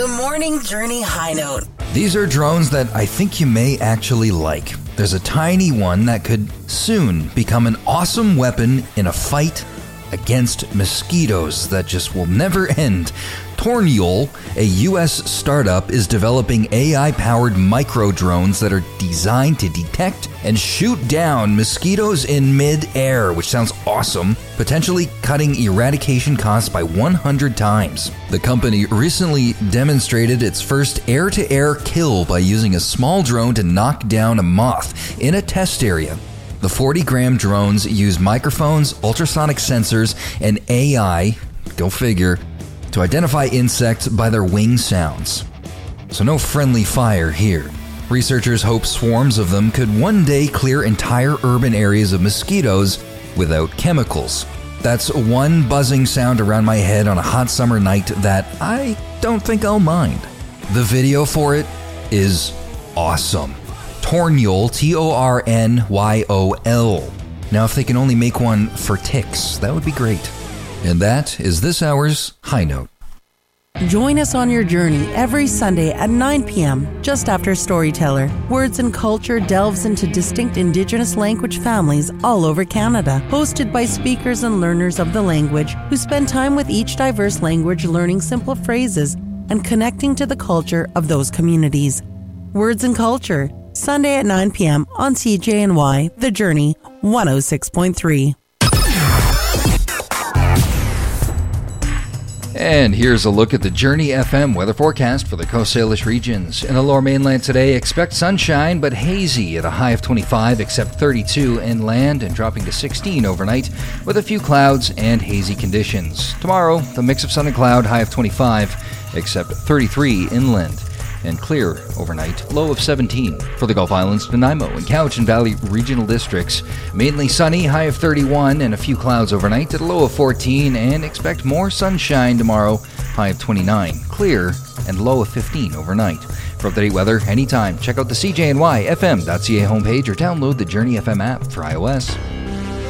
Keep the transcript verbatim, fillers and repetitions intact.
The Morning Journey High Note. These are drones that I think you may actually like. There's a tiny one that could soon become an awesome weapon in a fight against mosquitoes that just will never end. Torniol, a U S startup, is developing A I-powered micro-drones that are designed to detect and shoot down mosquitoes in mid-air, which sounds awesome, potentially cutting eradication costs by one hundred times. The company recently demonstrated its first air-to-air kill by using a small drone to knock down a moth in a test area. The forty-gram drones use microphones, ultrasonic sensors, and A I, go figure, to identify insects by their wing sounds. So no friendly fire here. Researchers hope swarms of them could one day clear entire urban areas of mosquitoes without chemicals. That's one buzzing sound around my head on a hot summer night that I don't think I'll mind. The video for it is awesome. Tornyol, T O R N Y O L. Now, if they can only make one for ticks, that would be great. And that is this hour's High Note. Join us on your journey every Sunday at nine p.m. just after Storyteller. Words and Culture delves into distinct Indigenous language families all over Canada, hosted by speakers and learners of the language who spend time with each diverse language learning simple phrases and connecting to the culture of those communities. Words and Culture, Sunday at nine p.m. on C J N Y, The Journey, one oh six point three. And here's a look at the Journey F M weather forecast for the Coast Salish regions. In the Lower Mainland today, expect sunshine but hazy at a high of twenty-five, except thirty-two inland, and dropping to sixteen overnight with a few clouds and hazy conditions. Tomorrow, the mix of sun and cloud, high of twenty-five, except thirty-three inland, and clear overnight, low of seventeen. For the Gulf Islands, Nanaimo and Cowichan Valley regional districts, mainly sunny, high of thirty-one, and a few clouds overnight at a low of fourteen, and expect more sunshine tomorrow, high of twenty-nine, clear, and low of fifteen overnight. For up-to-date weather anytime, check out the C J N Y F M dot C A homepage or download the Journey F M app for iOS.